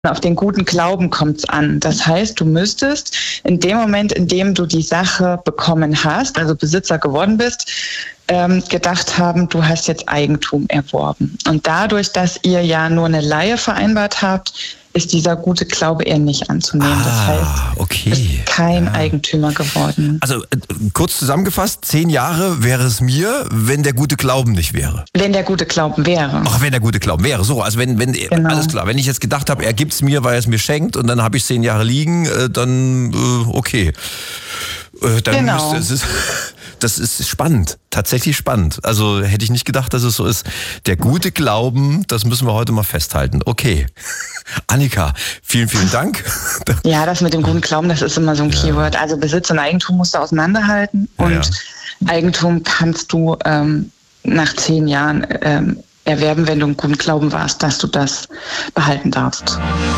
Auf den guten Glauben kommt es an. Das heißt, du müsstest in dem Moment, in dem du die Sache bekommen hast, also Besitzer geworden bist, gedacht haben, du hast jetzt Eigentum erworben. Und dadurch, dass ihr ja nur eine Leihe vereinbart habt, ist dieser gute Glaube eher nicht anzunehmen. Das heißt, okay. du bist kein Eigentümer geworden. Also kurz zusammengefasst, 10 Jahre wäre es mir, wenn der gute Glauben nicht wäre. Wenn der gute Glauben wäre. Ach, wenn der gute Glauben wäre. So, also wenn Genau. Alles klar. Wenn ich jetzt gedacht habe, er gibt's mir, weil er es mir schenkt und dann habe ich 10 Jahre liegen, dann okay. Dann Genau. Das ist spannend, tatsächlich spannend. Also hätte ich nicht gedacht, dass es so ist. Der gute Glauben, das müssen wir heute mal festhalten. Okay. Annika, vielen, vielen Dank. Ja, das mit dem guten Glauben, das ist immer so ein Keyword. Also Besitz und Eigentum musst du auseinanderhalten und Eigentum kannst du nach 10 Jahren erwerben, wenn du im guten Glauben warst, dass du das behalten darfst.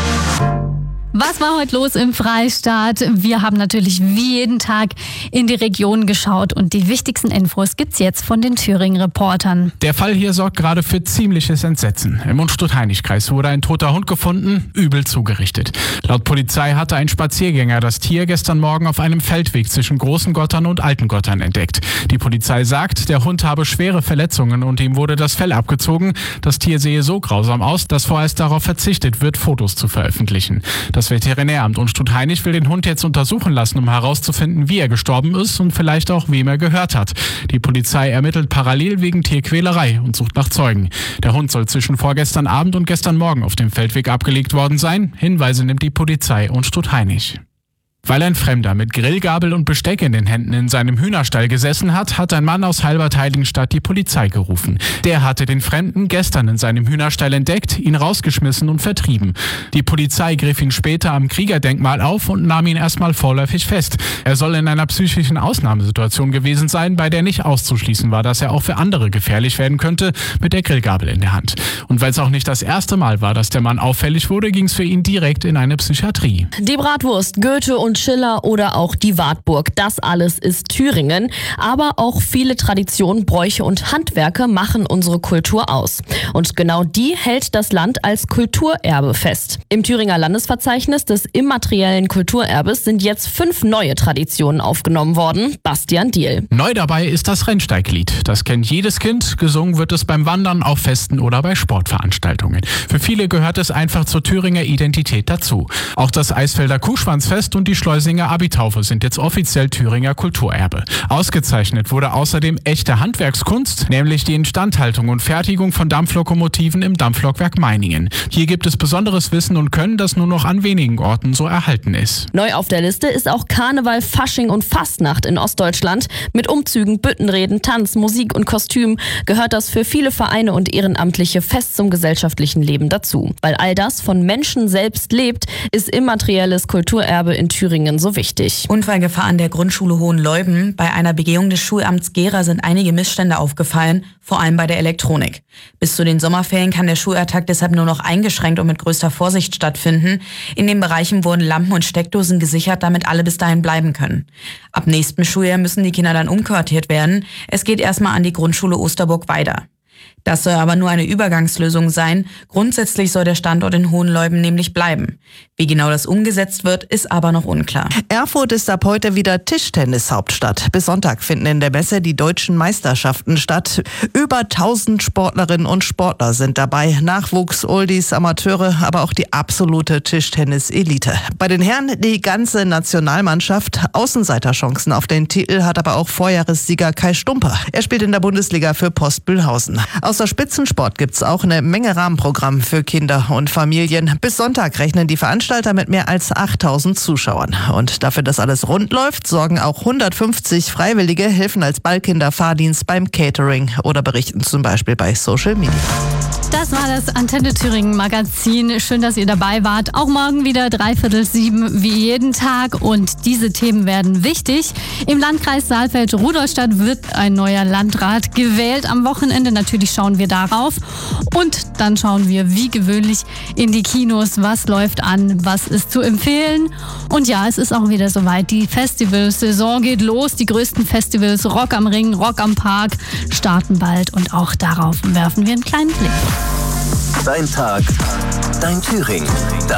Was war heute los im Freistaat? Wir haben natürlich wie jeden Tag in die Region geschaut und die wichtigsten Infos gibt's jetzt von den Thüringen-Reportern. Der Fall hier sorgt gerade für ziemliches Entsetzen. Im Unstrut-Hainich-Kreis wurde ein toter Hund gefunden, übel zugerichtet. Laut Polizei hatte ein Spaziergänger das Tier gestern Morgen auf einem Feldweg zwischen Großen Gottern und Alten Gottern entdeckt. Die Polizei sagt, der Hund habe schwere Verletzungen und ihm wurde das Fell abgezogen. Das Tier sehe so grausam aus, dass vorerst darauf verzichtet wird, Fotos zu veröffentlichen. Das Veterinäramt Unstrut-Hainich will den Hund jetzt untersuchen lassen, um herauszufinden, wie er gestorben ist und vielleicht auch, wem er gehört hat. Die Polizei ermittelt parallel wegen Tierquälerei und sucht nach Zeugen. Der Hund soll zwischen vorgestern Abend und gestern Morgen auf dem Feldweg abgelegt worden sein. Hinweise nimmt die Polizei Unstrut-Hainich. Weil ein Fremder mit Grillgabel und Besteck in den Händen in seinem Hühnerstall gesessen hat, hat ein Mann aus Halbertheiligenstadt die Polizei gerufen. Der hatte den Fremden gestern in seinem Hühnerstall entdeckt, ihn rausgeschmissen und vertrieben. Die Polizei griff ihn später am Kriegerdenkmal auf und nahm ihn erstmal vorläufig fest. Er soll in einer psychischen Ausnahmesituation gewesen sein, bei der nicht auszuschließen war, dass er auch für andere gefährlich werden könnte, mit der Grillgabel in der Hand. Und weil es auch nicht das erste Mal war, dass der Mann auffällig wurde, ging es für ihn direkt in eine Psychiatrie. Die Bratwurst, Goethe und Schiller oder auch die Wartburg, das alles ist Thüringen. Aber auch viele Traditionen, Bräuche und Handwerke machen unsere Kultur aus. Und genau die hält das Land als Kulturerbe fest. Im Thüringer Landesverzeichnis des immateriellen Kulturerbes sind jetzt 5 neue Traditionen aufgenommen worden. Bastian Diehl. Neu dabei ist das Rennsteiglied. Das kennt jedes Kind. Gesungen wird es beim Wandern, auf Festen oder bei Sportveranstaltungen. Für viele gehört es einfach zur Thüringer Identität dazu. Auch das Eisfelder Kuhschwanzfest und die Schleusinger Abitaufe sind jetzt offiziell Thüringer Kulturerbe. Ausgezeichnet wurde außerdem echte Handwerkskunst, nämlich die Instandhaltung und Fertigung von Dampflokomotiven im Dampflokwerk Meiningen. Hier gibt es besonderes Wissen und Können, das nur noch an wenigen Orten so erhalten ist. Neu auf der Liste ist auch Karneval, Fasching und Fastnacht in Ostdeutschland. Mit Umzügen, Büttenreden, Tanz, Musik und Kostüm gehört das für viele Vereine und Ehrenamtliche fest zum gesellschaftlichen Leben dazu. Weil all das von Menschen selbst lebt, ist immaterielles Kulturerbe in Thüringen so wichtig. Unfallgefahr an der Grundschule Hohenleuben. Bei einer Begehung des Schulamts Gera sind einige Missstände aufgefallen, vor allem bei der Elektronik. Bis zu den Sommerferien kann der Schulalltag deshalb nur noch eingeschränkt und mit größter Vorsicht stattfinden. In den Bereichen wurden Lampen und Steckdosen gesichert, damit alle bis dahin bleiben können. Ab nächstem Schuljahr müssen die Kinder dann umquartiert werden. Es geht erstmal an die Grundschule Osterburg-Weida. Das soll aber nur eine Übergangslösung sein. Grundsätzlich soll der Standort in Hohenleuben nämlich bleiben. Wie genau das umgesetzt wird, ist aber noch unklar. Erfurt ist ab heute wieder Tischtennis-Hauptstadt. Bis Sonntag finden in der Messe die deutschen Meisterschaften statt. Über 1000 Sportlerinnen und Sportler sind dabei. Nachwuchs, Oldies, Amateure, aber auch die absolute Tischtennis-Elite. Bei den Herren die ganze Nationalmannschaft. Außenseiterchancen auf den Titel hat aber auch Vorjahressieger Kai Stumper. Er spielt in der Bundesliga für Postbühlhausen. Außer Spitzensport gibt's auch eine Menge Rahmenprogramm für Kinder und Familien. Bis Sonntag rechnen die Veranstalter mit mehr als 8000 Zuschauern. Und dafür, dass alles rund läuft, sorgen auch 150 Freiwillige, helfen als Ballkinder, Fahrdienst beim Catering oder berichten zum Beispiel bei Social Media. Das war das Antenne Thüringen Magazin. Schön, dass ihr dabei wart. Auch morgen wieder 6:45 wie jeden Tag. Und diese Themen werden wichtig. Im Landkreis Saalfeld-Rudolstadt wird ein neuer Landrat gewählt am Wochenende. Natürlich schauen wir darauf. Und dann schauen wir wie gewöhnlich in die Kinos. Was läuft an? Was ist zu empfehlen? Und ja, es ist auch wieder soweit. Die Festivalsaison geht los. Die größten Festivals, Rock am Ring, Rock am Park, starten bald. Und auch darauf werfen wir einen kleinen Blick. Dein Tag, dein Thüringen.